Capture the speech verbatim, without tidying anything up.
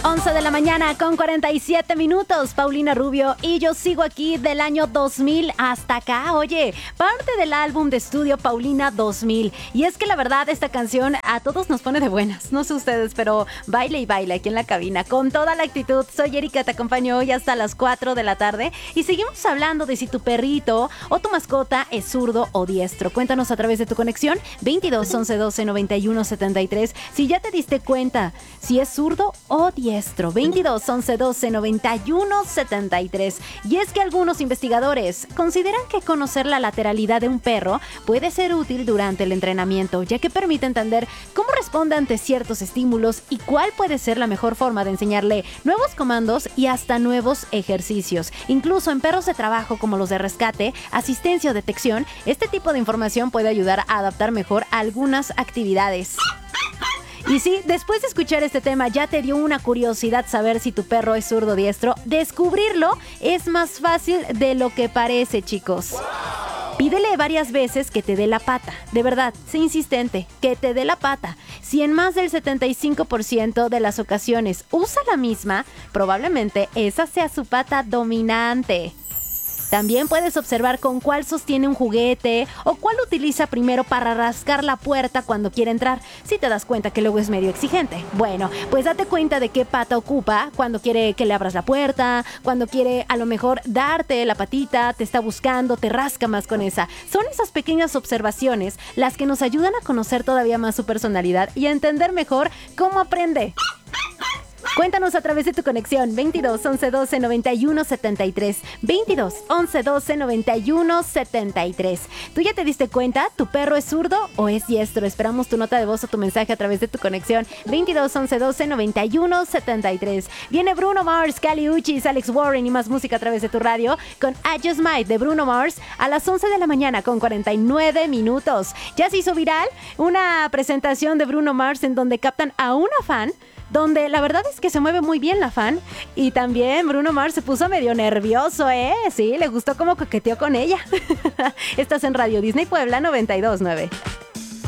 once de la mañana con cuarenta y siete minutos, Paulina Rubio, y yo sigo aquí del año dos mil hasta acá. Oye, parte del álbum de estudio Paulina dos mil. Y es que la verdad esta canción a todos nos pone de buenas. No sé ustedes, pero baile y baile aquí en la cabina con toda la actitud. Soy Erika, te acompaño hoy hasta las cuatro de la tarde y seguimos hablando de si tu perrito o tu mascota es zurdo o diestro. Cuéntanos a través de tu conexión veintidós, once, doce, noventa y uno, setenta y tres si ya te diste cuenta si es zurdo o diestro. veintidós, once, doce, noventa y uno, setenta y tres. Y es que algunos investigadores consideran que conocer la lateralidad de un perro puede ser útil durante el entrenamiento, ya que permite entender cómo responde ante ciertos estímulos y cuál puede ser la mejor forma de enseñarle nuevos comandos y hasta nuevos ejercicios. Incluso en perros de trabajo como los de rescate, asistencia o detección, este tipo de información puede ayudar a adaptar mejor algunas actividades. Y sí, después de escuchar este tema ya te dio una curiosidad saber si tu perro es zurdo o diestro. Descubrirlo es más fácil de lo que parece, chicos. Pídele varias veces que te dé la pata. De verdad, sé insistente, que te dé la pata. Si en más del setenta y cinco por ciento de las ocasiones usa la misma, probablemente esa sea su pata dominante. También puedes observar con cuál sostiene un juguete o cuál utiliza primero para rascar la puerta cuando quiere entrar, si te das cuenta que luego es medio exigente. Bueno, pues date cuenta de qué pata ocupa cuando quiere que le abras la puerta, cuando quiere a lo mejor darte la patita, te está buscando, te rasca más con esa. Son esas pequeñas observaciones las que nos ayudan a conocer todavía más su personalidad y a entender mejor cómo aprende. Cuéntanos a través de tu conexión veintidós, once, doce, noventa y uno, setenta y tres. veintidós, once, doce, noventa y uno, setenta y tres. ¿Tú ya te diste cuenta? ¿Tu perro es zurdo o es diestro? Esperamos tu nota de voz o tu mensaje a través de tu conexión veintidós, once, doce, noventa y uno, setenta y tres. Viene Bruno Mars, Kali Uchis, Alex Warren y más música a través de tu radio con I Just Might de Bruno Mars a las once de la mañana con cuarenta y nueve minutos. Ya se hizo viral una presentación de Bruno Mars en donde captan a una fan, donde la verdad es que se mueve muy bien la fan. Y también Bruno Mars se puso medio nervioso, ¿eh? Sí, le gustó cómo coqueteó con ella. Estás en Radio Disney Puebla noventa y dos punto nueve.